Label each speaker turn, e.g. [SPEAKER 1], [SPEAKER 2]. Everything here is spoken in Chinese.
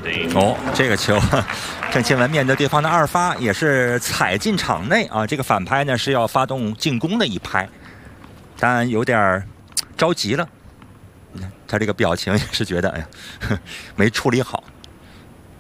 [SPEAKER 1] 哦，这个球，郑钦文面对对方的2发，也是踩进场内啊。这个反拍呢是要发动进攻的一拍，但有点着急了。他这个表情也是觉得，哎呀，没处理好。